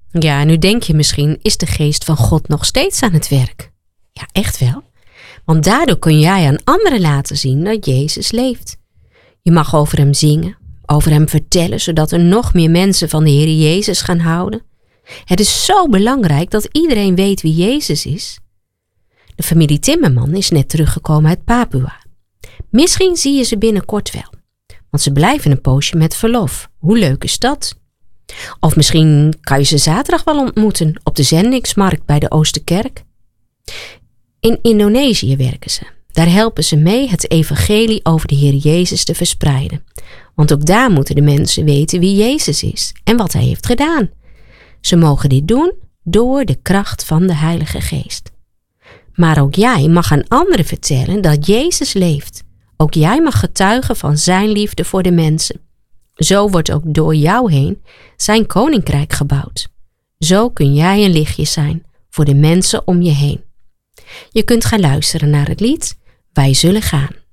Ja, nu denk je misschien, is de geest van God nog steeds aan het werk? Ja, echt wel. Want daardoor kun jij aan anderen laten zien dat Jezus leeft. Je mag over hem zingen, over hem vertellen, zodat er nog meer mensen van de Heer Jezus gaan houden. Het is zo belangrijk dat iedereen weet wie Jezus is. De familie Timmerman is net teruggekomen uit Papua. Misschien zie je ze binnenkort wel, want ze blijven een poosje met verlof. Hoe leuk is dat? Of misschien kan je ze zaterdag wel ontmoeten op de zendingsmarkt bij de Oosterkerk. In Indonesië werken ze. Daar helpen ze mee het evangelie over de Heer Jezus te verspreiden. Want ook daar moeten de mensen weten wie Jezus is en wat hij heeft gedaan. Ze mogen dit doen door de kracht van de Heilige Geest. Maar ook jij mag aan anderen vertellen dat Jezus leeft. Ook jij mag getuigen van zijn liefde voor de mensen. Zo wordt ook door jou heen zijn koninkrijk gebouwd. Zo kun jij een lichtje zijn voor de mensen om je heen. Je kunt gaan luisteren naar het lied Wij zullen gaan.